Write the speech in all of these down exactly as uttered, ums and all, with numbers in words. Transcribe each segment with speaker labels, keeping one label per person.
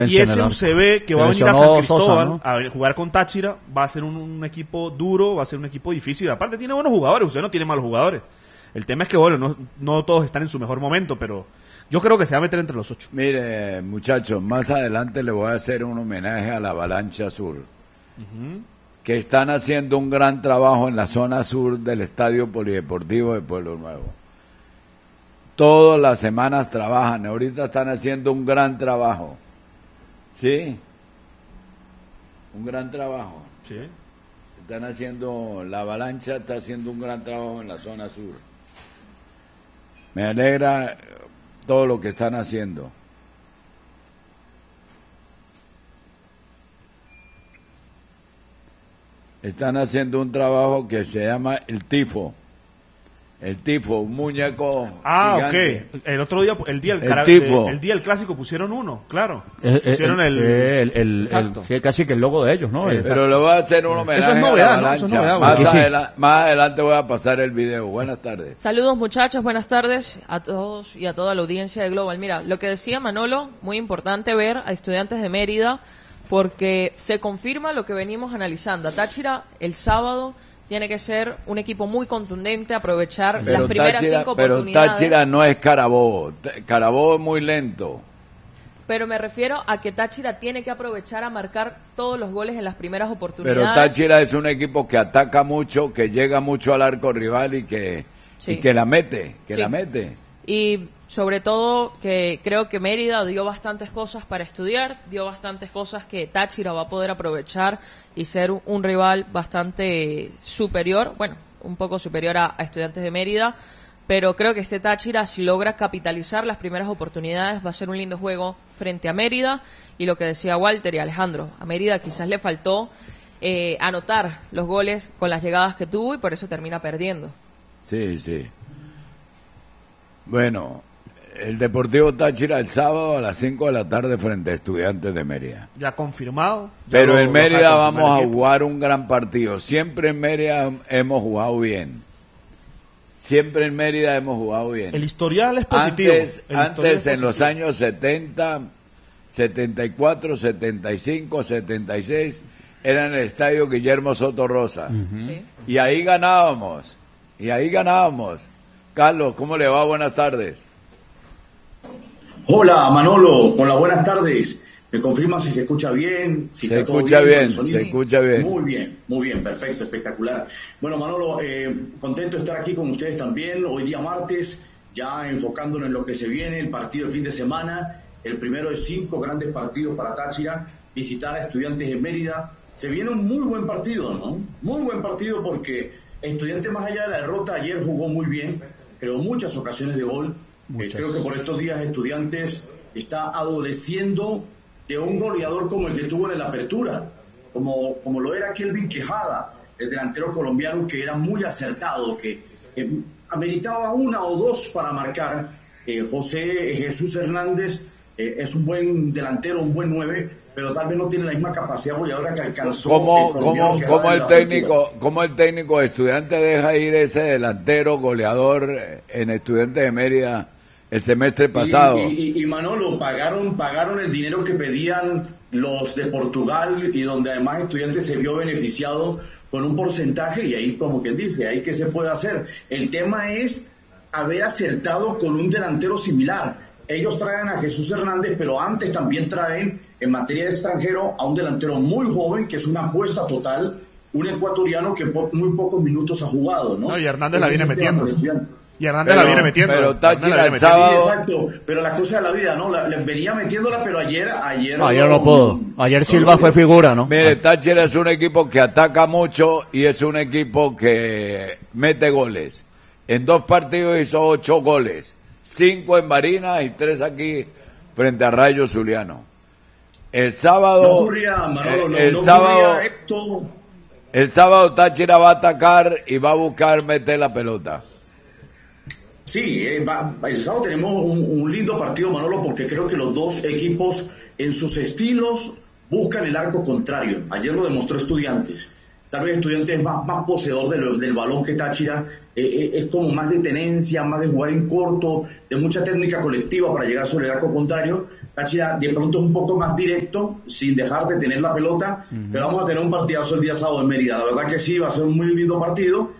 Speaker 1: Y ese U C B que va a venir a San Cristóbal Sosa, ¿no? a jugar con Táchira va a ser un, un equipo duro, va a ser un equipo difícil. Aparte tiene buenos jugadores, usted no tiene malos jugadores. El tema es que, bueno, no, no todos están en su mejor momento, pero yo creo que se va a meter entre los ocho.
Speaker 2: Mire, muchachos, más adelante le voy a hacer un homenaje a la Avalancha Sur, uh-huh. que están haciendo un gran trabajo en la zona sur del Estadio Polideportivo de Pueblo Nuevo. Todas las semanas trabajan, ahorita están haciendo un gran trabajo. ¿Sí? Un gran trabajo.
Speaker 1: Sí.
Speaker 2: Están haciendo, la Avalancha está haciendo un gran trabajo en la zona sur. Me alegra todo lo que están haciendo. Están haciendo un trabajo que se llama el tifo. El tifo, un muñeco
Speaker 1: Ah,
Speaker 2: gigante.
Speaker 1: ok. El otro día, el día del
Speaker 2: El
Speaker 1: cara-
Speaker 2: tifo.
Speaker 1: el día del clásico pusieron uno, claro.
Speaker 3: Eh, eh,
Speaker 1: pusieron el,
Speaker 3: el, el, el,
Speaker 1: Exacto.
Speaker 3: el- sí, casi que el logo de ellos, ¿no?
Speaker 2: Eh, Pero le voy a hacer un homenaje
Speaker 3: Eso es novedad,
Speaker 2: a la
Speaker 3: ¿no? Eso es
Speaker 2: Avalancha.
Speaker 3: novedad,
Speaker 2: más,
Speaker 3: porque sí.
Speaker 2: adela- más adelante voy a pasar el video. Buenas tardes.
Speaker 4: Saludos muchachos, buenas tardes a todos y a toda la audiencia de Global. Mira, lo que decía Manolo, muy importante ver a Estudiantes de Mérida porque se confirma lo que venimos analizando. Táchira el sábado tiene que ser un equipo muy contundente, aprovechar
Speaker 2: Pero
Speaker 4: las primeras
Speaker 2: Táchira,
Speaker 4: cinco
Speaker 2: pero
Speaker 4: oportunidades.
Speaker 2: Táchira no es Carabobo. T- Carabobo es muy lento.
Speaker 4: Pero me refiero a que Táchira tiene que aprovechar a marcar todos los goles en las primeras oportunidades.
Speaker 2: Pero Táchira es un equipo que ataca mucho, que llega mucho al arco rival y que,
Speaker 4: Sí.
Speaker 2: y que la mete, que
Speaker 4: Sí.
Speaker 2: la mete.
Speaker 4: Y sobre todo que creo que Mérida dio bastantes cosas para estudiar, dio bastantes cosas que Táchira va a poder aprovechar y ser un, un rival bastante superior, bueno, un poco superior a, a Estudiantes de Mérida, pero creo que este Táchira, si logra capitalizar las primeras oportunidades, va a ser un lindo juego frente a Mérida. Y lo que decía Walter y Alejandro, a Mérida quizás le faltó eh, anotar los goles con las llegadas que tuvo y por eso termina perdiendo.
Speaker 2: Sí, sí. Bueno, el Deportivo Táchira el sábado a las cinco de la tarde frente a Estudiantes de Mérida.
Speaker 1: ya confirmado. Ya
Speaker 2: Pero
Speaker 1: lo-
Speaker 2: en
Speaker 1: lo
Speaker 2: Mérida
Speaker 1: acaba de
Speaker 2: vamos
Speaker 1: confirmar
Speaker 2: a
Speaker 1: el equipo.
Speaker 2: jugar un gran partido. Siempre en Mérida hemos jugado bien. Siempre en Mérida hemos jugado bien.
Speaker 1: El historial es positivo.
Speaker 2: Antes,
Speaker 1: El historial
Speaker 2: antes
Speaker 1: es
Speaker 2: en los
Speaker 1: positivo.
Speaker 2: años setenta, setenta y cuatro, setenta y cinco, setenta y seis, era en el estadio Guillermo Soto Rosa.
Speaker 4: Sí.
Speaker 2: Y ahí ganábamos. Y ahí ganábamos. Carlos, ¿cómo le va? Buenas tardes.
Speaker 5: Hola Manolo, con las buenas tardes. ¿Me confirma si se escucha bien? Si
Speaker 2: Se
Speaker 5: está todo
Speaker 2: escucha
Speaker 5: con
Speaker 2: bien,
Speaker 5: el sonido?
Speaker 2: se escucha bien.
Speaker 5: Muy bien, muy bien, perfecto, espectacular. Bueno Manolo, eh, contento de estar aquí con ustedes también. Hoy día martes, ya enfocándonos en lo que se viene, el partido del fin de semana. El primero de cinco grandes partidos para Táchira, visitar a Estudiantes de Mérida. Se viene un muy buen partido, ¿no? Muy buen partido porque Estudiantes, más allá de la derrota, ayer jugó muy bien, creó muchas ocasiones de gol. Eh, creo que por estos días Estudiantes está adoleciendo de un goleador como el que tuvo en la apertura, como, como lo era Kelvin Quejada, el delantero colombiano, que era muy acertado, que eh, ameritaba una o dos para marcar. Eh, José Jesús Hernández eh, es un buen delantero, un buen nueve, pero tal vez no tiene la misma capacidad goleadora que alcanzó.
Speaker 2: ¿Cómo,
Speaker 5: el colombiano
Speaker 2: cómo,
Speaker 5: Quejada
Speaker 2: cómo
Speaker 5: en
Speaker 2: el
Speaker 5: la apertura.
Speaker 2: técnico, cómo el técnico de Estudiantes deja ir ese delantero goleador en Estudiantes de Mérida el semestre pasado?
Speaker 5: Y, y, y Manolo, pagaron, pagaron el dinero que pedían los de Portugal y donde además Estudiantes se vio beneficiado con un porcentaje, y ahí como quien dice, ahí qué se puede hacer. El tema es haber acertado con un delantero similar. Ellos traen a Jesús Hernández, pero antes también traen en materia de extranjero a un delantero muy joven, que es una apuesta total, un ecuatoriano que po- muy pocos minutos ha jugado, ¿no?
Speaker 1: No, y Hernández
Speaker 5: Ese
Speaker 1: la viene
Speaker 5: es el tema
Speaker 1: metiendo.
Speaker 5: con Estudiantes.
Speaker 1: Y Hernández
Speaker 2: Pero-
Speaker 1: la viene metiendo.
Speaker 2: pero
Speaker 1: Hernández la
Speaker 2: Táchira
Speaker 1: viene
Speaker 2: el
Speaker 1: metiendo.
Speaker 2: sábado-
Speaker 5: Sí, exacto, pero la cosa de la vida, ¿no? La, la- venía metiéndola, pero ayer... Ayer
Speaker 3: No, ayer no pudo. Ayer Silva fue figura, ¿no?
Speaker 2: Mire, Táchira es un equipo que ataca mucho y es un equipo que mete goles. En dos partidos hizo ocho goles, cinco en Barinas y tres aquí frente a Rayo Zuliano. El sábado,
Speaker 5: No ocurría, Manolo,
Speaker 2: eh,
Speaker 5: no,
Speaker 2: el
Speaker 5: no
Speaker 2: sábado,
Speaker 5: ocurría esto.
Speaker 2: el sábado Táchira va a atacar y va a buscar meter la pelota.
Speaker 5: Sí, eh, va- el sábado tenemos un, un lindo partido, Manolo, porque creo que los dos equipos en sus estilos buscan el arco contrario. Ayer lo demostró Estudiantes. Tal vez Estudiantes es más, más poseedor del, del balón que Táchira. Eh, eh, es como más de tenencia, más de jugar en corto, de mucha técnica colectiva para llegar sobre el arco contrario. Táchira de pronto es un poco más directo, sin dejar de tener la pelota, uh-huh. pero vamos a tener un partidazo el día sábado en Mérida. La verdad que sí, va a ser un muy lindo partido.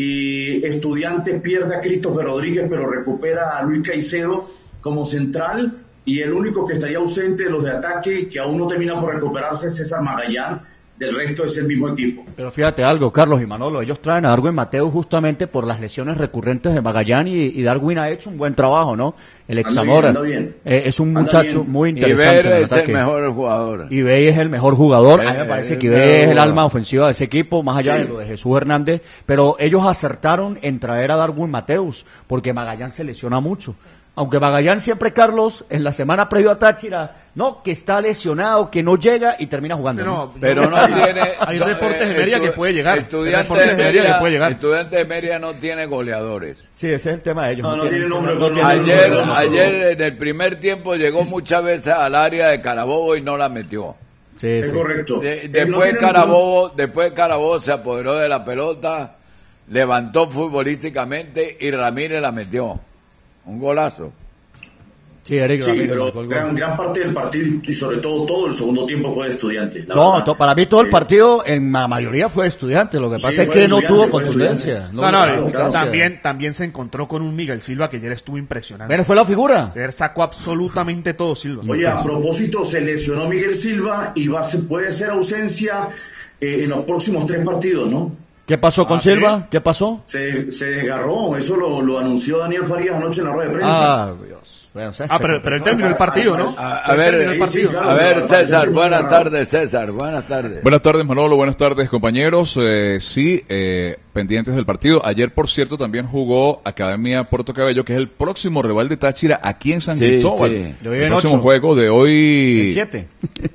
Speaker 5: Y Estudiantes pierde a Christopher Rodríguez, pero recupera a Luis Caicedo como central. Y el único que estaría ausente de los de ataque, que aún no termina por recuperarse, es César Magallán. Del resto es el mismo equipo.
Speaker 3: Pero fíjate algo, Carlos y Manolo, ellos traen a Darwin Mateus justamente por las lesiones recurrentes de Magallán y, y Darwin ha hecho un buen trabajo, ¿no? El ex Zamora eh, es un muchacho muy interesante.
Speaker 2: Iber es el mejor jugador.
Speaker 3: Iber es el mejor jugador.
Speaker 2: Eh,
Speaker 3: a mí me parece que Iber es el alma ofensiva de ese equipo, más allá sí. de lo de Jesús Hernández. Pero ellos acertaron en traer a Darwin Mateus porque Magallán se lesiona mucho. Aunque Magallán siempre, Carlos, en la semana previa a Táchira, no, que está lesionado, que no llega y termina jugando.
Speaker 1: No, no,
Speaker 2: pero no tiene...
Speaker 1: Hay Deportes de Mérida que puede llegar.
Speaker 2: Estudiantes de Mérida que puede llegar. Estudiantes de Mérida no tiene goleadores.
Speaker 3: Sí, ese es el tema de ellos.
Speaker 5: No, no, no tiene nombre.
Speaker 2: No, no, ayer, nombre. ayer en el primer tiempo llegó muchas veces al área de Carabobo y no la metió.
Speaker 3: Sí,
Speaker 5: es
Speaker 3: sí.
Speaker 5: correcto.
Speaker 2: De, después, no Carabobo, después Carabobo se apoderó de la pelota, levantó futbolísticamente y Ramírez la metió. Un golazo.
Speaker 3: Sí, Eric
Speaker 5: sí
Speaker 3: Ramírez,
Speaker 5: pero gran, gran parte del partido y sobre todo todo el segundo tiempo fue de Estudiantes.
Speaker 3: No, to, para mí todo el partido en la mayoría fue de Estudiantes, lo que pasa sí, es que no tuvo contundencia.
Speaker 1: No, no, no claro, también, también se encontró con un Miguel Silva que ayer estuvo impresionante.
Speaker 3: Pero fue la figura.
Speaker 1: Ayer sacó absolutamente todo Silva.
Speaker 5: Oye, a propósito, se lesionó Miguel Silva y va, se puede ser ausencia eh, en los próximos tres partidos, ¿no?
Speaker 3: ¿Qué pasó con
Speaker 1: ah,
Speaker 3: Silva?
Speaker 1: ¿sí?
Speaker 3: ¿Qué pasó?
Speaker 5: Se, se desgarró, eso lo, lo anunció Daniel Farías anoche en la rueda de prensa.
Speaker 3: Ah, Dios. Bueno,
Speaker 1: ah, pero, pero él terminó el partido, ¿no?
Speaker 2: A, a ver, el partido. Sí, sí, claro, a ver, César, buenas tardes, César, buenas tardes.
Speaker 6: Buenas tardes, Manolo, buenas tardes, compañeros. Eh, sí, eh, pendientes del partido. Ayer, por cierto, también jugó Academia Puerto Cabello, que es el próximo rival de Táchira aquí en San sí, Cristóbal. Sí. El próximo ocho. juego de hoy.
Speaker 3: El siete.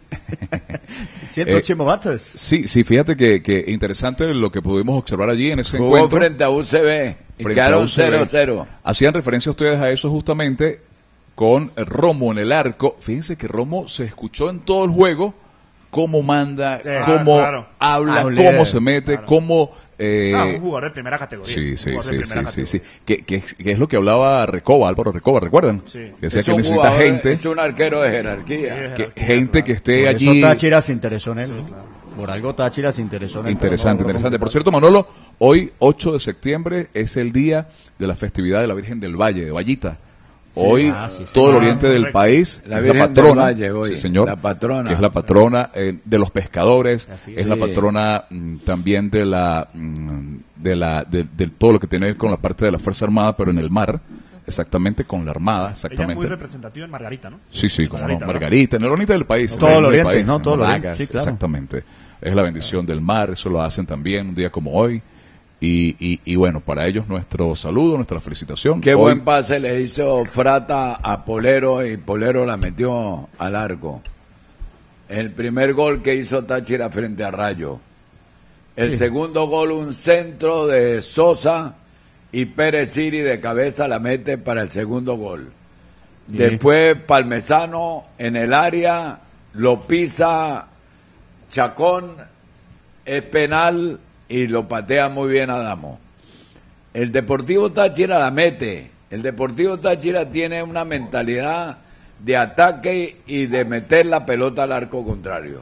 Speaker 3: Sí, el próximo martes.
Speaker 6: Sí, sí, fíjate que, que interesante lo que pudimos observar allí en ese
Speaker 2: jugó
Speaker 6: encuentro.
Speaker 2: frente a U C B. Y quedaron cero cero.
Speaker 6: Hacían referencia ustedes a eso justamente con Romo en el arco. Fíjense que Romo se escuchó en todo el juego cómo manda, eh, cómo claro. habla, ah, cómo se mete, claro. cómo...
Speaker 1: Eh, ah, un jugador de primera categoría.
Speaker 6: Sí, sí, sí, sí, sí, sí. Que, que, que es lo que hablaba Recoba, Álvaro Recoba, ¿recuerdan?
Speaker 1: Sí.
Speaker 6: Que decía que necesita
Speaker 2: jugador,
Speaker 6: gente...
Speaker 2: Es un arquero de jerarquía. Sí,
Speaker 6: que, gente claro. que esté
Speaker 3: Por
Speaker 6: allí...
Speaker 3: Eso Táchira se interesó en él. Sí, claro. Por algo Táchira se interesó en él.
Speaker 6: Interesante, no, interesante. Por cierto, Manolo, hoy, ocho de septiembre, es el día de la festividad de la Virgen del Valle, de Vallita. Hoy, sí, ah, sí, sí. todo el oriente ah, del país,
Speaker 2: la,
Speaker 6: es la patrona,
Speaker 2: Valle, hoy,
Speaker 6: sí, señor,
Speaker 2: la patrona,
Speaker 6: que es la patrona eh, de los pescadores,
Speaker 2: Así
Speaker 6: es
Speaker 2: sí.
Speaker 6: la patrona mm, también de la, mm, de la, de, de todo lo que tiene que ver con la parte de la Fuerza Armada, pero en el mar, exactamente, con la Armada, exactamente.
Speaker 1: Ella es muy representativa en Margarita, ¿no?
Speaker 6: Sí, sí, como Margarita, no, Margarita, en el oriente del país.
Speaker 3: Todo el oriente,
Speaker 6: país,
Speaker 3: no, todo el
Speaker 6: oriente,
Speaker 3: sí, claro.
Speaker 6: Exactamente. Es la bendición del mar, eso lo hacen también un día como hoy. Y, y, y bueno, para ellos nuestro saludo, nuestra felicitación.
Speaker 2: Qué
Speaker 6: Hoy,
Speaker 2: buen pase le hizo Frata a Polero y Polero la metió al arco. El primer gol que hizo Táchira frente a Rayo. El sí. segundo gol, un centro de Sosa y Pérez Siri de cabeza la mete para el segundo gol. Sí. Después Palmesano en el área, lo pisa Chacón, es penal y lo patea muy bien Adamo. El Deportivo Táchira la mete. El Deportivo Táchira tiene una mentalidad de ataque y de meter la pelota al arco contrario.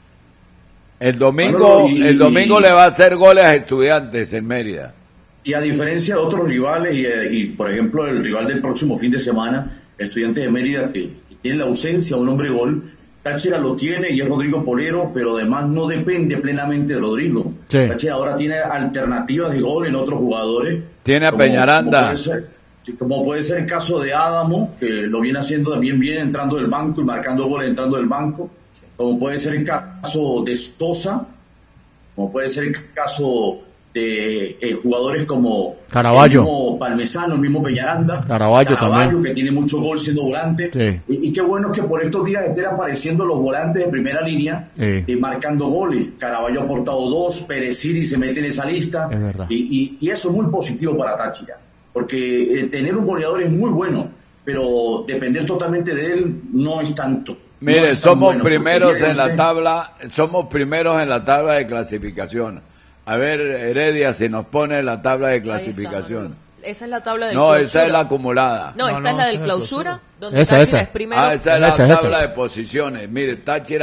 Speaker 2: El domingo, bueno, y, el domingo y, le va a hacer goles a Estudiantes en Mérida.
Speaker 5: Y a diferencia de otros rivales, y, y por ejemplo el rival del próximo fin de semana, Estudiantes de Mérida, que, que tiene la ausencia de un hombre gol, Táchira lo tiene y es Rodrigo Polero, pero además no depende plenamente de Rodrigo. Sí. Táchira ahora tiene alternativas de gol en otros jugadores.
Speaker 2: Tiene a como, Peñaranda.
Speaker 5: Como puede, ser, sí, como puede ser el caso de Adamo, que lo viene haciendo también bien entrando del banco y marcando goles entrando del banco. Como puede ser el caso de Sosa, como puede ser el caso de eh, jugadores como
Speaker 3: Caraballo,
Speaker 5: el mismo Palmesano, el mismo Peñaranda,
Speaker 3: Caraballo,
Speaker 5: Caraballo
Speaker 3: también,
Speaker 5: que tiene mucho gol siendo volante, sí. y, y qué bueno es que por estos días estén apareciendo los volantes de primera línea, sí. eh, marcando goles. Caraballo ha aportado dos, Pérez Siri se mete en esa lista, y, y, y eso es muy positivo para Táchira, porque eh, tener un goleador es muy bueno, pero depender totalmente de él no es tanto.
Speaker 2: Mire,
Speaker 5: no es
Speaker 2: somos
Speaker 5: bueno,
Speaker 2: primeros en la tabla, somos primeros en la tabla de clasificación. A ver, Heredia, si nos pone la tabla de clasificación.
Speaker 4: esa es la tabla del
Speaker 2: No,
Speaker 4: clausura.
Speaker 2: esa es la acumulada.
Speaker 4: No,
Speaker 3: No,
Speaker 4: esta
Speaker 3: no,
Speaker 4: es la
Speaker 3: esa
Speaker 4: del
Speaker 3: es la
Speaker 4: clausura,
Speaker 3: clausura.
Speaker 4: donde
Speaker 3: Esa,
Speaker 4: Táchira
Speaker 3: esa.
Speaker 4: es primero.
Speaker 2: Ah, esa es la
Speaker 3: Esa, esa.
Speaker 2: tabla de posiciones. Mire, Táchira